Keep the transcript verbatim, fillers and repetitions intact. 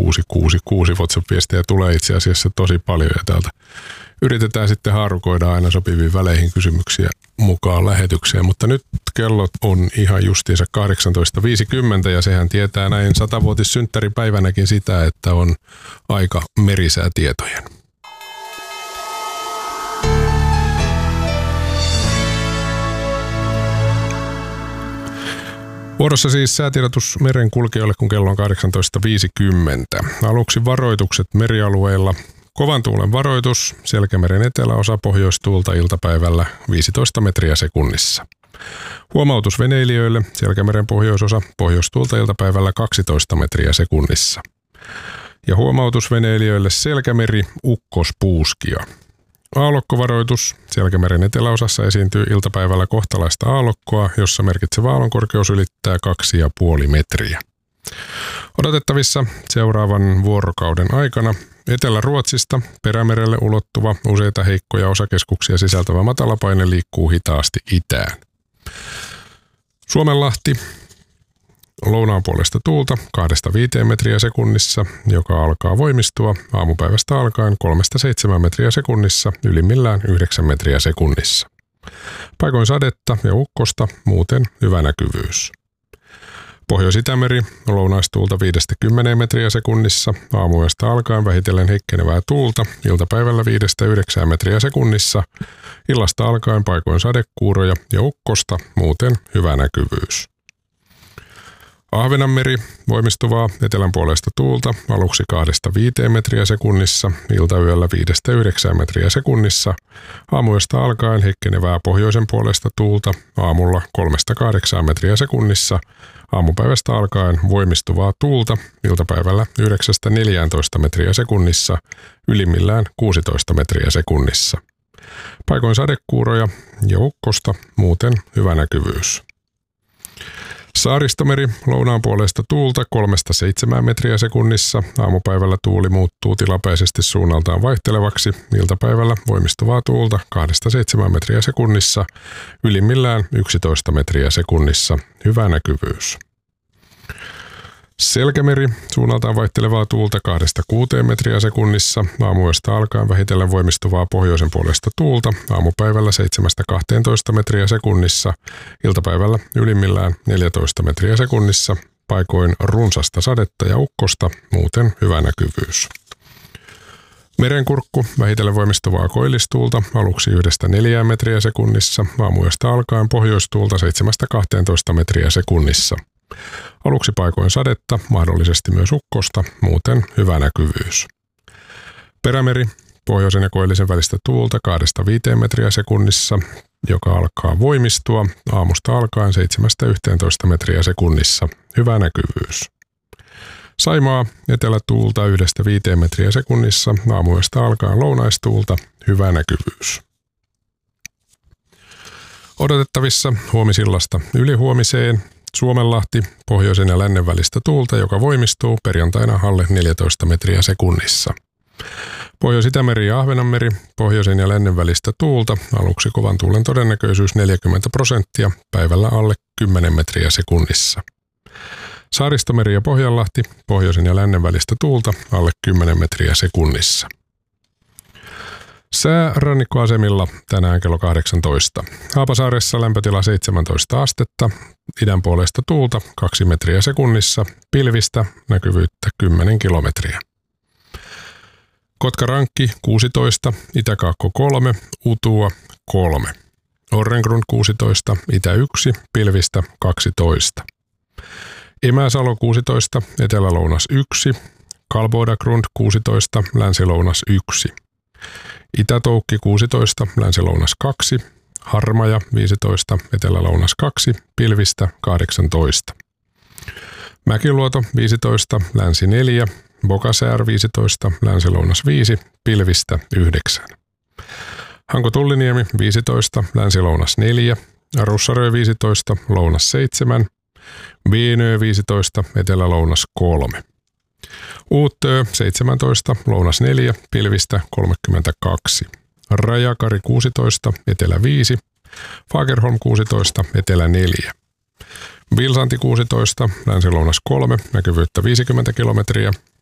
kuusi kuusi kuusi. WhatsApp-viestejä tulee itse asiassa tosi paljon ja täältä yritetään sitten haarukoida aina sopiviin väleihin kysymyksiä mukaan lähetykseen, mutta nyt kellot on ihan justiinsa kahdeksantoista viisikymmentä ja sehän tietää näin satavuotissynttäripäivänäkin sitä, että on aika merisäätietojen. Vuorossa siis säätiedotus merenkulkijoille, kun kello on kahdeksantoista viisikymmentä. Aluksi varoitukset merialueilla. Kovan tuulen varoitus, Selkämeren eteläosa pohjoistuulta iltapäivällä viisitoista metriä sekunnissa. Huomautus veneilijöille, Selkämeren pohjoisosa pohjoistuulta iltapäivällä kaksitoista metriä sekunnissa. Ja huomautus veneilijöille Selkämeri, ukkospuuskia. Aallokkovaroitus, Selkämeren eteläosassa esiintyy iltapäivällä kohtalaista aallokkoa, jossa merkitsevä aallonkorkeus ylittää kaksi pilkku viisi metriä. Odotettavissa seuraavan vuorokauden aikana Etelä-Ruotsista Perämerelle ulottuva useita heikkoja osakeskuksia sisältävä matalapaine liikkuu hitaasti itään. Suomenlahti, lounaan puolesta tuulta kahdesta viiteen metriä sekunnissa, joka alkaa voimistua aamupäivästä alkaen kolmesta seitsemään metriä sekunnissa, ylimmillään yhdeksän metriä sekunnissa. Paikoin sadetta ja ukkosta, muuten hyvä näkyvyys. Pohjois-Itämeri, lounaistuulta viidestä kymmeneen metriä sekunnissa, aamuyöstä alkaen vähitellen heikkenevää tuulta, iltapäivällä viidestä yhdeksään metriä sekunnissa, illasta alkaen paikoin sadekuuroja ja ukkosta, muuten hyvä näkyvyys. Ahvenanmeri, voimistuvaa etelän puolesta tuulta, aluksi kahdesta viiteen metriä sekunnissa, iltayöllä viidestä yhdeksään metriä sekunnissa, aamuyöstä alkaen heikkenevää pohjoisen puolesta tuulta, aamulla kolmesta kahdeksaan metriä sekunnissa, aamupäivästä alkaen voimistuvaa tuulta, iltapäivällä yhdeksästä neljääntoista metriä sekunnissa, ylimmillään kuusitoista metriä sekunnissa. Paikoin sadekuuroja ja ukkosta, muuten hyvä näkyvyys. Saaristomeri, lounaan puolesta tuulta kolmesta seitsemään metriä sekunnissa, aamupäivällä tuuli muuttuu tilapäisesti suunnaltaan vaihtelevaksi, iltapäivällä voimistuvaa tuulta kahdesta seitsemään metriä sekunnissa, ylimmillään yksitoista metriä sekunnissa, hyvä näkyvyys. Selkämeri, suunnaltaan vaihtelevaa tuulta kahdesta kuuteen metriä sekunnissa, aamuyöstä alkaen vähitellen voimistuvaa pohjoisen puolesta tuulta, aamupäivällä seitsemästä kahteentoista metriä sekunnissa, iltapäivällä ylimmillään neljätoista metriä sekunnissa, paikoin runsasta sadetta ja ukkosta, muuten hyvä näkyvyys. Merenkurkku, vähitellen voimistuvaa koillistuulta, aluksi yhdestä neljään metriä sekunnissa, aamuyöstä alkaen pohjoistuulta seitsemästä kahteentoista metriä sekunnissa. Aluksi paikoin sadetta, mahdollisesti myös ukkosta, muuten hyvä näkyvyys. Perämeri, pohjoisen ja koillisen välistä tuulta kahdesta viiteen metriä sekunnissa, joka alkaa voimistua aamusta alkaen seitsemästä yhteentoista metriä sekunnissa, hyvä näkyvyys. Saimaa, etelätuulta yhdestä viiteen metriä sekunnissa, aamuyöstä alkaen lounaistuulta, hyvä näkyvyys. Odotettavissa huomisillasta ylihuomiseen Suomenlahti, pohjoisen ja lännen välistä tuulta, joka voimistuu perjantaina alle neljätoista metriä sekunnissa. Pohjois-Itämeri ja Ahvenanmeri, pohjoisen ja lännen välistä tuulta, aluksi kovan tuulen todennäköisyys neljäkymmentä prosenttia, päivällä alle kymmenen metriä sekunnissa. Saaristomeri ja Pohjanlahti, pohjoisen ja lännen välistä tuulta, alle kymmenen metriä sekunnissa. Sää rannikkoasemilla tänään kello kahdeksantoista. Haapasaaressa lämpötila seitsemäntoista astetta, idän puolesta tuulta kaksi metriä sekunnissa, pilvistä näkyvyyttä kymmenen kilometriä. Kotkarankki kuusitoista, Itäkaakko kolme, Utua kolme. Orrengrund kuusitoista, Itä yksi, pilvistä kaksitoista. Emäsalo kuusitoista, Etelä-lounas yksi, Kalbodagrund kuusitoista, Länsi-lounas yksi. Itä-Toukki kuusitoista, Länsi-lounas kaksi, Harmaja viisitoista, Etelä-lounas kaksi, pilvistä kahdeksantoista. Mäkiluoto viisitoista, Länsi neljä, Bokasäär viisitoista, Länsi-lounas viisi, pilvistä yhdeksän. Hanko-Tulliniemi viisitoista, Länsi-lounas neljä, Russarö viisitoista, lounas seitsemän, Vienöö viisitoista, Etelä-lounas kolme. Uuttöö seitsemäntoista, lounas neljä, pilvistä kolmekymmentäkaksi. Rajakari kuusitoista, Etelä viisi, Fagerholm kuusitoista, Etelä neljä. Vilsanti kuusitoista, Länsi-lounas kolme, näkyvyyttä viisikymmentä kilometriä,